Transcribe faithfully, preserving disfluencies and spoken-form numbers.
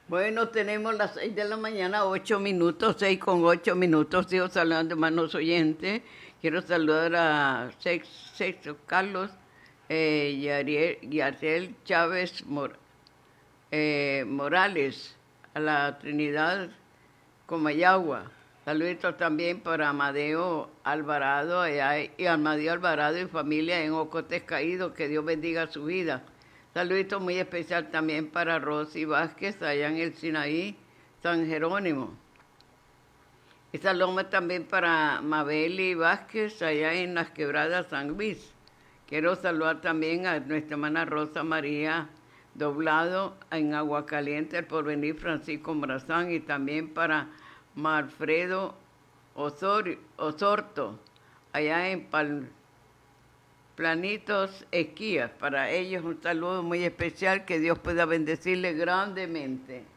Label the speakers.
Speaker 1: Bueno, tenemos las seis de la mañana, ocho minutos, seis con ocho minutos. Sigo saludando, hermanos oyentes. Quiero saludar a Sex, Sexto Carlos eh, y Ariel, y Ariel Chávez Mor, eh, Morales, a la Trinidad Comayagua. Saluditos también para Amadeo Alvarado allá, y Amadeo Alvarado y familia en Ocotes Caído. Que Dios bendiga su vida. Saludito muy especial también para Rosy Vázquez, allá en el Sinaí, San Jerónimo. Y saludos también para Mabeli Vázquez, allá en las Quebradas San Luis. Quiero saludar también a nuestra hermana Rosa María Doblado, en Aguacaliente, el Porvenir Francisco Morazán, y también para Marfredo Osorio, Osorto, allá en Pal Planitos Esquías. Para ellos un saludo muy especial, que Dios pueda bendecirles grandemente.